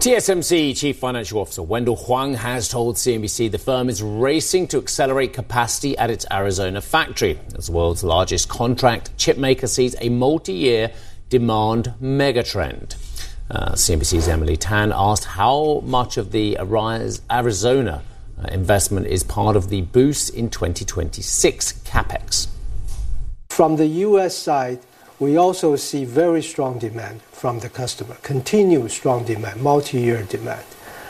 TSMC Chief Financial Officer Wendell Huang has told CNBC the firm is racing to accelerate capacity at its Arizona factory. As the world's largest contract chipmaker sees a multi-year demand megatrend. CNBC's Emily Tan asked how much of the Arizona investment is part of the boost in 2026 capex. From the U.S. side, we also see very strong demand from the customer, continued strong demand, multi-year demand.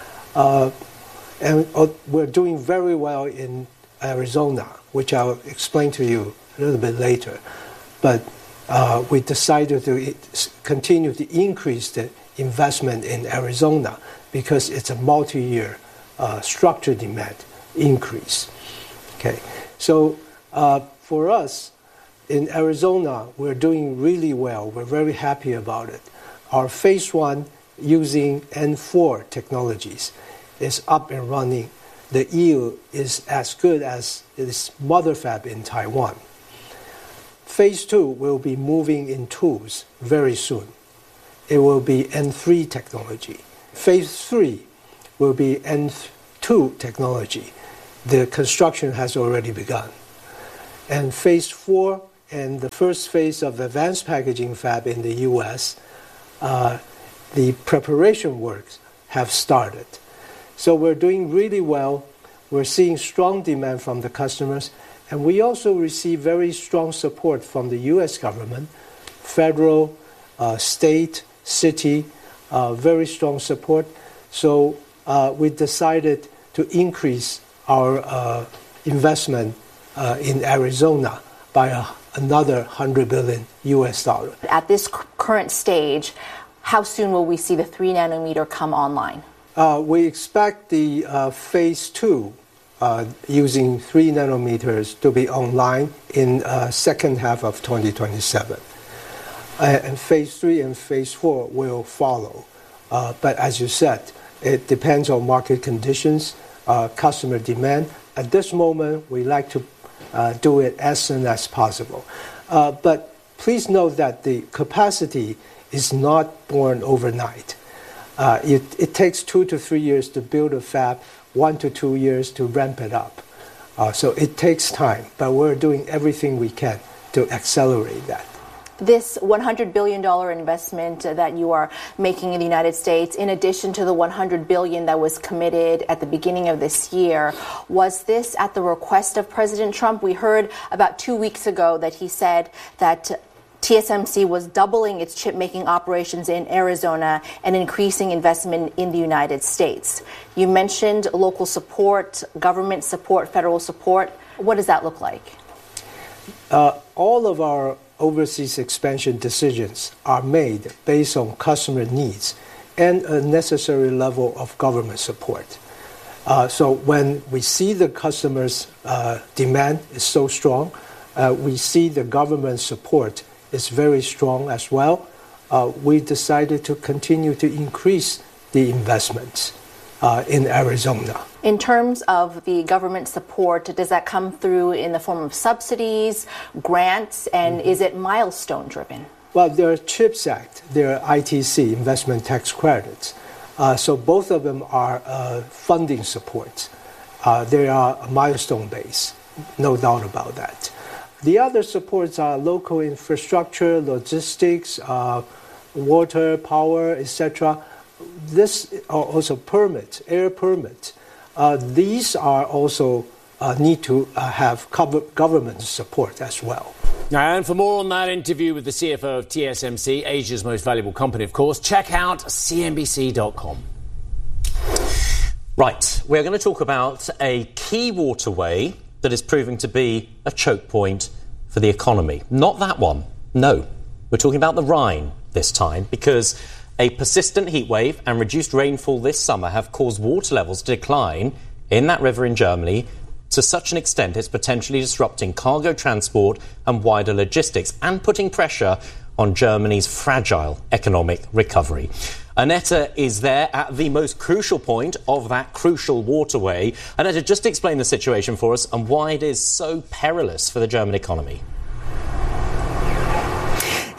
And we're doing very well in Arizona, which I'll explain to you a little bit later. But we decided to continue to increase the investment in Arizona because it's a multi-year structured demand increase. Okay, so for us, in Arizona, we're doing really well. We're very happy about it. Our phase one using N4 technologies is up and running. The yield is as good as its mother fab in Taiwan. Phase two will be moving in tools very soon. It will be N3 technology. Phase three will be N2 technology. The construction has already begun. And phase four and the first phase of advanced packaging fab in the U.S., the preparation works have started. So we're doing really well. We're seeing strong demand from the customers. And we also receive very strong support from the U.S. government, federal, state, city, very strong support. So we decided to increase our investment in Arizona by another $100 billion US. At this current stage, how soon will we see the 3 nanometer come online? We expect the phase two using 3 nanometers to be online in second half of 2027. And phase three and phase four will follow. But as you said, it depends on market conditions, customer demand. At this moment, we like to do it as soon as possible. But please note that the capacity is not born overnight. It takes 2 to 3 years to build a fab, 1 to 2 years to ramp it up. So it takes time, but we're doing everything we can to accelerate that. This $100 billion investment that you are making in the United States, in addition to the $100 billion that was committed at the beginning of this year, was this at the request of President Trump? We heard about 2 weeks ago that he said that TSMC was doubling its chip-making operations in Arizona and increasing investment in the United States. You mentioned local support, government support, federal support. What does that look like? All of our overseas expansion decisions are made based on customer needs and a necessary level of government support. So when we see the customers' demand is so strong, we see the government support is very strong as well. We decided to continue to increase the investments in Arizona. In terms of the government support, does that come through in the form of subsidies, grants, and is it milestone driven? Well, there are CHIPS Act, there are ITC, investment tax credits. So both of them are funding supports. They are milestone based, no doubt about that. The other supports are local infrastructure, logistics, water, power, etc. This are also permits, air permits. These are also need to have government support as well. And for more on that interview with the CFO of TSMC, Asia's most valuable company, of course, check out cnbc.com. Right, we're going to talk about a key waterway that is proving to be a choke point for the economy. Not that one, no. We're talking about the Rhine this time because a persistent heat wave and reduced rainfall this summer have caused water levels to decline in that river in Germany to such an extent it's potentially disrupting cargo transport and wider logistics and putting pressure on Germany's fragile economic recovery. Annetta is there at the most crucial point of that crucial waterway. Annetta, just explain the situation for us and why it is so perilous for the German economy.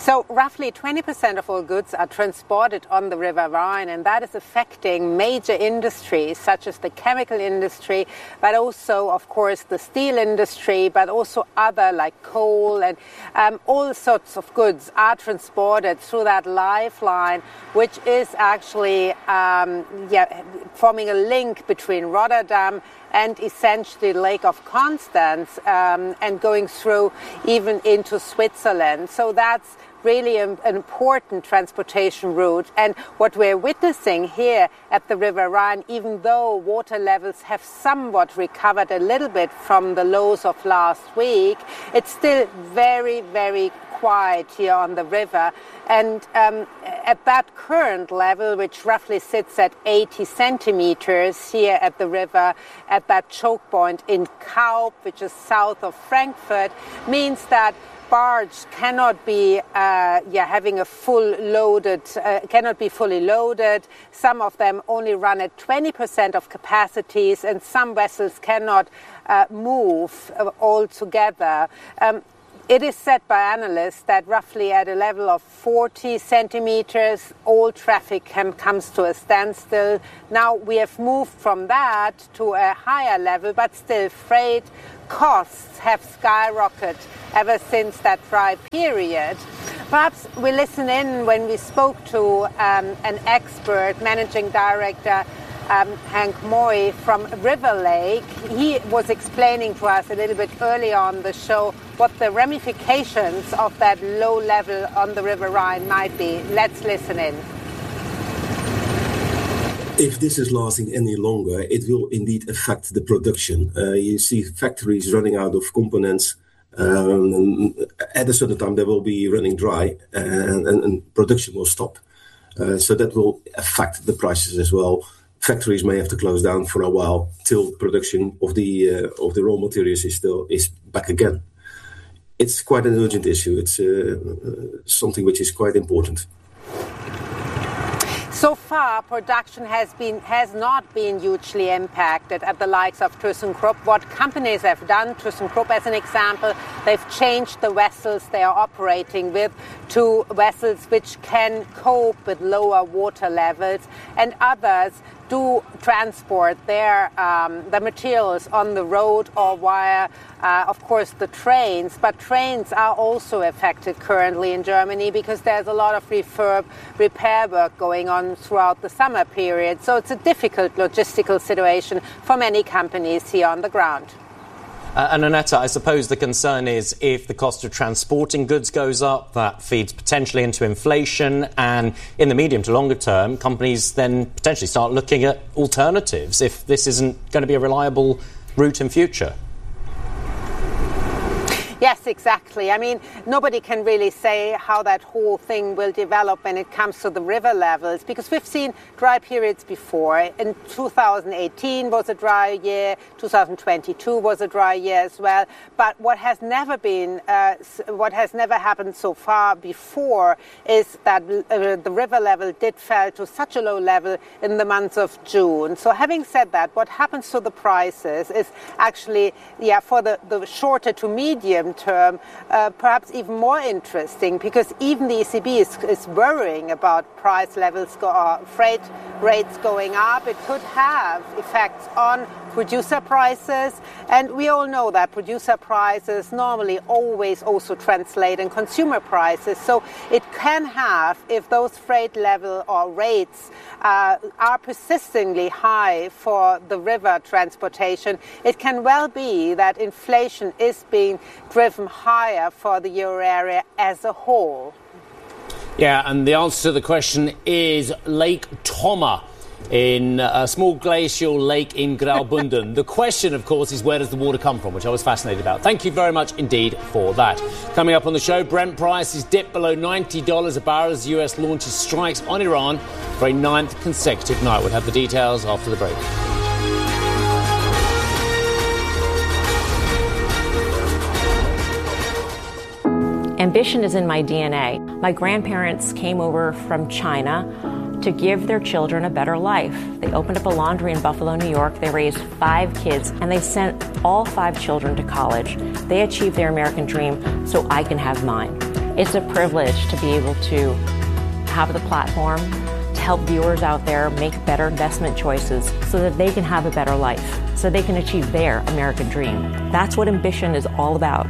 So roughly 20% of all goods are transported on the River Rhine, and that is affecting major industries such as the chemical industry, but also, of course, the steel industry, but also other like coal, and all sorts of goods are transported through that lifeline, which is actually forming a link between Rotterdam and essentially Lake of Constance, and going through even into Switzerland. So that's really an important transportation route. And what we're witnessing here at the River Rhine, even though water levels have somewhat recovered a little bit from the lows of last week, it's still very, very quiet here on the river. And at that current level, which roughly sits at 80 centimeters here at the river, at that choke point in Kaup, which is south of Frankfurt, means that barge cannot be having a cannot be fully loaded. Some of them only run at 20% of capacities, and some vessels cannot move altogether. It is said by analysts that roughly at a level of 40 centimeters, all traffic comes to a standstill. Now we have moved from that to a higher level, but still freight costs have skyrocketed ever since that dry period. Perhaps we listen in when we spoke to an expert, managing director Hank Moy from River Lake. He was explaining to us a little bit earlier on the show what the ramifications of that low level on the River Rhine might be. Let's listen in. If this is lasting any longer, it will indeed affect the production. You see factories running out of components. At a certain time, they will be running dry, and production will stop. So that will affect the prices as well. Factories may have to close down for a while till production of the raw materials is back again. It's quite an urgent issue. It's something which is quite important. So far, production has not been hugely impacted at the likes of ThyssenKrupp. What companies have done, ThyssenKrupp as an example, they've changed the vessels they are operating with to vessels which can cope with lower water levels, and others do transport the materials on the road or via, of course, the trains. But trains are also affected currently in Germany because there's a lot of repair work going on throughout the summer period. So it's a difficult logistical situation for many companies here on the ground. And Annette, I suppose the concern is if the cost of transporting goods goes up, that feeds potentially into inflation, and in the medium to longer term, companies then potentially start looking at alternatives if this isn't going to be a reliable route in future. Yes, exactly. I mean, nobody can really say how that whole thing will develop when it comes to the river levels, because we've seen dry periods before. In 2018 was a dry year, 2022 was a dry year as well. But what has never happened so far before is that the river level did fall to such a low level in the month of June. So having said that, what happens to the prices is actually, for the shorter to medium term, perhaps even more interesting, because even the ECB is worrying about price levels, freight rates going up. It could have effects on producer prices, and we all know that producer prices normally always also translate in consumer prices. So it can have, if those freight level or rates are persistently high for the river transportation, it can well be that inflation is being driven higher for the euro area as a whole. Yeah, and the answer to the question is Lake Tomma, in a small glacial lake in Graubünden. The question, of course, is where does the water come from, which I was fascinated about. Thank you very much indeed for that. Coming up on the show, Brent prices dip below $90 a barrel as the US launches strikes on Iran for a 9th consecutive night. We'll have the details after the break. Ambition is in my DNA. My grandparents came over from China to give their children a better life. They opened up a laundry in Buffalo, New York. They raised 5 kids, and they sent all 5 children to college. They achieved their American dream, so I can have mine. It's a privilege to be able to have the platform to help viewers out there make better investment choices so that they can have a better life, so they can achieve their American dream. That's what Ambition is all about.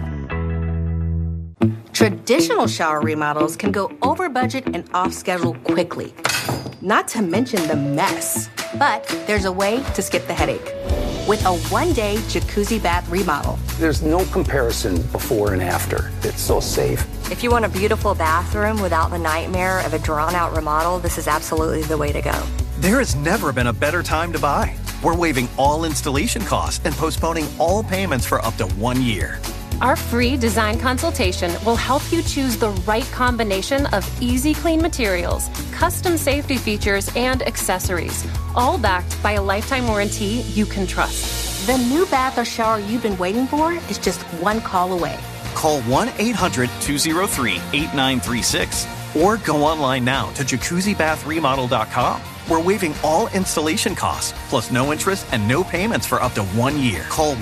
Traditional shower remodels can go over budget and off schedule quickly, not to mention the mess. But there's a way to skip the headache with a one-day jacuzzi bath remodel. There's no comparison before and after. It's so safe. If you want a beautiful bathroom without the nightmare of a drawn-out remodel, this is absolutely the way to go. There has never been a better time to buy. We're waiving all installation costs and postponing all payments for up to 1 year. Our free design consultation will help you choose the right combination of easy clean materials, custom safety features, and accessories, all backed by a lifetime warranty you can trust. The new bath or shower you've been waiting for is just one call away. Call 1-800-203-8936 or go online now to jacuzzibathremodel.com. We're waiving all installation costs, plus no interest and no payments for up to 1 year. Call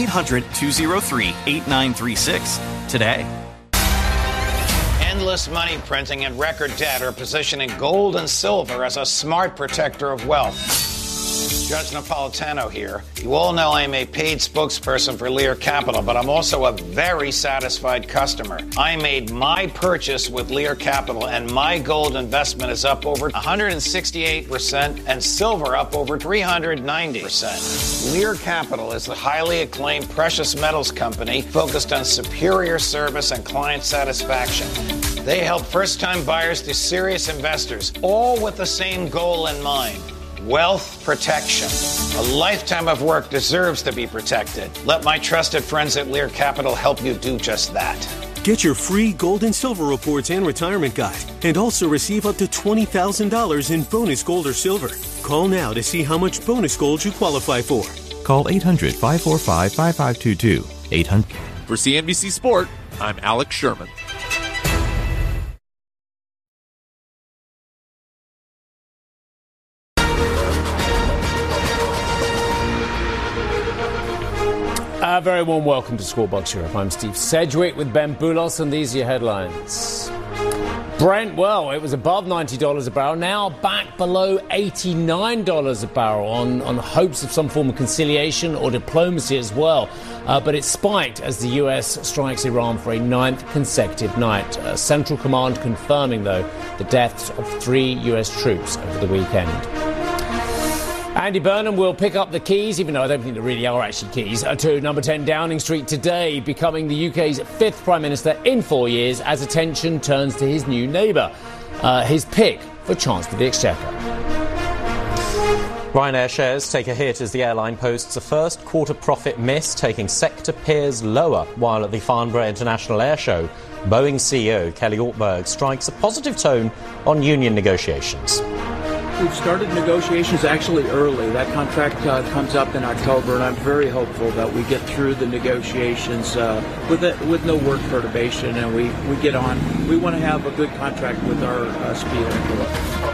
1-800-203-8936 today. Endless money printing and record debt are positioning gold and silver as a smart protector of wealth. Judge Napolitano here. You all know I'm a paid spokesperson for Lear Capital, but I'm also a very satisfied customer. I made my purchase with Lear Capital, and my gold investment is up over 168% and silver up over 390%. Lear Capital is the highly acclaimed precious metals company focused on superior service and client satisfaction. They help first-time buyers to serious investors, all with the same goal in mind. Wealth protection. A lifetime of work deserves to be protected. Let my trusted friends at Lear Capital help you do just that. Get your free gold and silver reports and retirement guide, and also receive up to $20,000 in bonus gold or silver. Call now to see how much bonus gold you qualify for. Call 800-545-5522. 800. For CNBC Sport, I'm Alex Sherman. A very warm welcome to Squawk Europe. I'm Steve Sedgwick with Ben Boulos, and these are your headlines. Brent, well, it was above $90 a barrel, now back below $89 a barrel on hopes of some form of conciliation or diplomacy as well. But it spiked as the US strikes Iran for a 9th consecutive night. Central Command confirming, though, the deaths of 3 US troops over the weekend. Andy Burnham will pick up the keys, even though I don't think there really are actually keys, to number 10 Downing Street today, becoming the UK's 5th Prime Minister in 4 years as attention turns to his new neighbour, his pick for Chancellor of the Exchequer. Ryanair shares take a hit as the airline posts a first quarter profit miss, taking sector peers lower, while at the Farnborough International Air Show, Boeing CEO Kelly Ortberg strikes a positive tone on union negotiations. We've started negotiations actually early. That contract comes up in October, and I'm very hopeful that we get through the negotiations with no work perturbation, and we get on. We want to have a good contract with our speed and